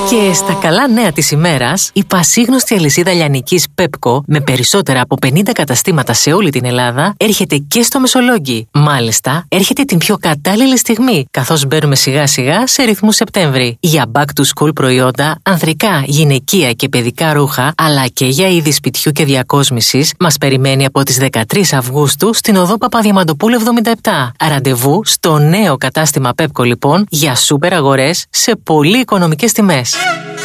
Και στα καλά νέα της ημέρας, η πασίγνωστη αλυσίδα λιανικής Pepco με περισσότερα από 50 καταστήματα σε όλη την Ελλάδα έρχεται και στο Μεσολόγγι. Μάλιστα, έρχεται την πιο κατάλληλη στιγμή, καθώς μπαίνουμε σιγά σιγά σε ρυθμού Σεπτέμβρη. Για back to school προϊόντα, ανδρικά, γυναικεία και παιδικά ρούχα, αλλά και για είδη σπιτιού και διακόσμησης, μας περιμένει από τις 13 Αυγούστου στην οδό Παπαδιαμαντοπούλου 77. Ραντεβού στο νέο κατάστημα Pepco λοιπόν για σούπερ αγορές σε πολύ οικονομικές τιμές.